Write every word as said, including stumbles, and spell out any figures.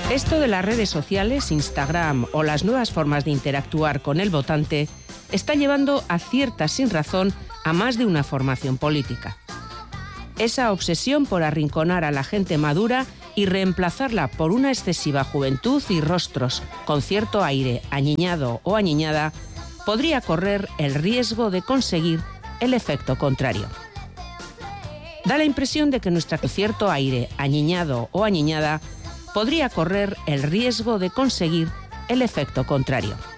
Esto de las redes sociales, Instagram o las nuevas formas de interactuar con el votante está llevando a cierta sinrazón a más de una formación política. Esa obsesión por arrinconar a la gente madura y reemplazarla por una excesiva juventud y rostros con cierto aire añiñado o añiñada podría correr el riesgo de conseguir el efecto contrario. Da la impresión de que nuestra cierto aire añiñado o añiñada podría correr el riesgo de conseguir el efecto contrario.